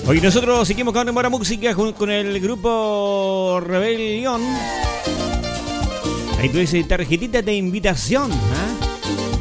Hoy nosotros seguimos con buena música con el grupo Rebelión. Ahí tú dices tarjetita de invitación, ¿eh?